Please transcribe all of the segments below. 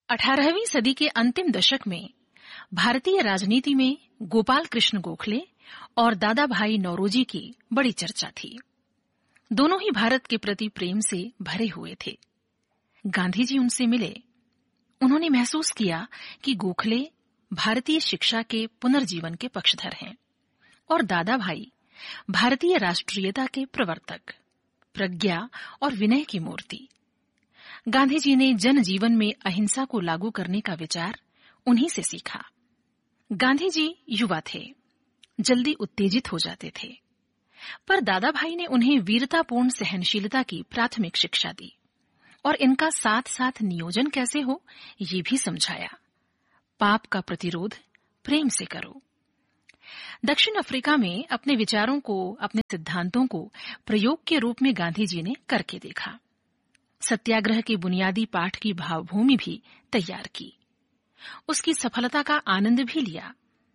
18वीं सदी के अंतिम दशक में भारतीय राजनीति में गोपाल कृष्ण गोखले और दादा भाई नौरोजी की बड़ी चर्चा थी। दोनों ही भारत के प्रति प्रेम से भरे हुए थे। गांधी जी उनसे मिले। उन्होंने महसूस किया कि गोखले भारतीय शिक्षा के पुनर्जीवन के पक्षधर हैं और दादा भाई भारतीय राष्ट्रीयता के प्रवर्तक, प्रज्ञा और विनय की मूर्ति। गांधी जी ने जनजीवन में अहिंसा को लागू करने का विचार उन्हीं से सीखा। गांधी जी युवा थे, जल्दी उत्तेजित हो जाते थे, पर दादा भाई ने उन्हें वीरतापूर्ण सहनशीलता की प्राथमिक शिक्षा दी और इनका साथ साथ नियोजन कैसे हो ये भी समझाया। पाप का प्रतिरोध प्रेम से करो। दक्षिण अफ्रीका में अपने विचारों को, अपने सिद्धांतों को प्रयोग के रूप में गांधी जी ने करके देखा। सत्याग्रह के बुनियादी पाठ की भावभूमि भी तैयार की, उसकी सफलता का आनंद भी लिया।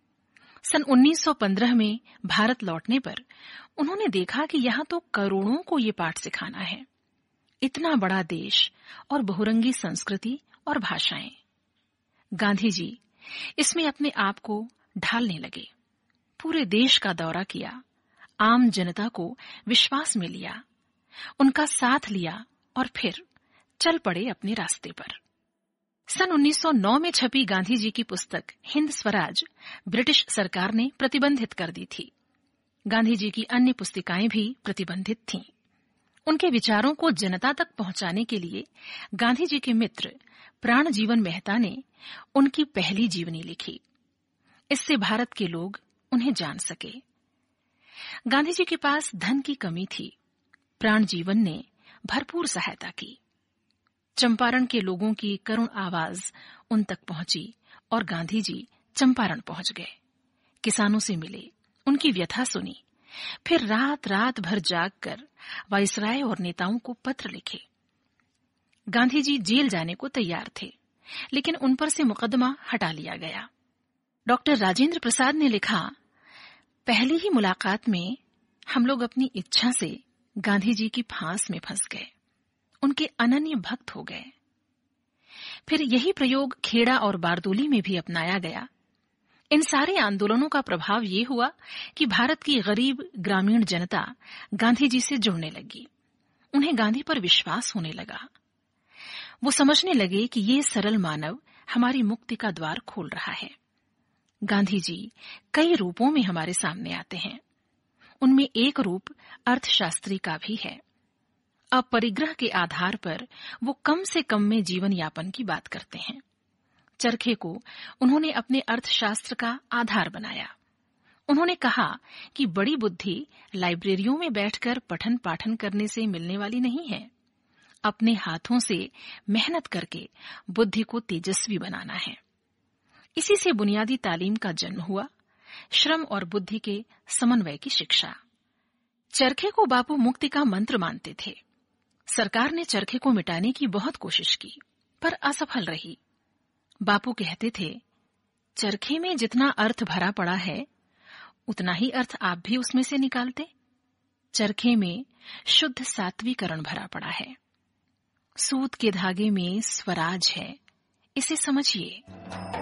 सन 1915 में भारत लौटने पर उन्होंने देखा कि यहाँ तो करोड़ों को ये पाठ सिखाना है। इतना बड़ा देश और बहुरंगी संस्कृति और भाषाएं। गांधी जी इसमें अपने आप को ढालने लगे। पूरे देश का दौरा किया, आम जनता को विश्वास में लिया, उनका साथ लिया और फिर चल पड़े अपने रास्ते पर। सन 1909 में छपी गांधी जी की पुस्तक हिंद स्वराज ब्रिटिश सरकार ने प्रतिबंधित कर दी थी। गांधी जी की अन्य पुस्तिकाएं भी प्रतिबंधित थीं। उनके विचारों को जनता तक पहुंचाने के लिए गांधी जी के मित्र प्राणजीवन मेहता ने उनकी पहली जीवनी लिखी। इससे भारत के लोग उन्हें जान सके। गांधी जी के पास धन की कमी थी। प्राणजीवन ने भरपूर सहायता की। चंपारण के लोगों की करुण आवाज उन तक पहुंची और गांधी जी चंपारण पहुंच गए। किसानों से मिले, उनकी व्यथा सुनी, फिर रात रात भर जागकर वायसराय और नेताओं को पत्र लिखे। गांधी जी जेल जाने को तैयार थे, लेकिन उन पर से मुकदमा हटा लिया गया। डॉक्टर राजेंद्र प्रसाद ने लिखा, पहली ही मुलाकात में हम लोग अपनी इच्छा से गांधी जी की फांस में फंस गए, उनके अनन्य भक्त हो गए। फिर यही प्रयोग खेड़ा और बारदोली में भी अपनाया गया। इन सारे आंदोलनों का प्रभाव ये हुआ कि भारत की गरीब ग्रामीण जनता गांधी जी से जुड़ने लगी। उन्हें गांधी पर विश्वास होने लगा। वो समझने लगे कि ये सरल मानव हमारी मुक्ति का द्वार खोल रहा है। गांधी जी कई रूपों में हमारे सामने आते हैं। उनमें एक रूप अर्थशास्त्री का भी है। अपरिग्रह के आधार पर वो कम से कम में जीवन यापन की बात करते हैं। चरखे को उन्होंने अपने अर्थशास्त्र का आधार बनाया। उन्होंने कहा कि बड़ी बुद्धि लाइब्रेरियों में बैठकर पठन पाठन करने से मिलने वाली नहीं है। अपने हाथों से मेहनत करके बुद्धि को तेजस्वी बनाना है। इसी से बुनियादी तालीम का जन्म हुआ, श्रम और बुद्धि के समन्वय की शिक्षा। चरखे को बापू मुक्ति का मंत्र मानते थे। सरकार ने चरखे को मिटाने की बहुत कोशिश की, पर असफल रही। बापू कहते थे, चरखे में जितना अर्थ भरा पड़ा है, उतना ही अर्थ आप भी उसमें से निकालते। चरखे में शुद्ध सात्विकरण भरा पड़ा है। सूत के धागे में स्वराज है, इसे समझिए।